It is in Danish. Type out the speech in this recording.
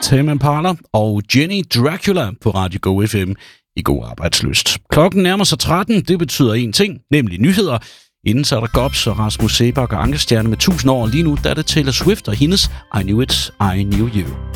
Tame Impala og Jenny Dracula på Radio Go FM i God Arbejdslyst. Klokken nærmer sig 13, det betyder én ting, nemlig nyheder. Inden så er der Gobs og Rasmus Sebak og Ankestjerne med 1000 år. Lige nu der er det Taylor Swift og hendes I Knew It, I Knew You.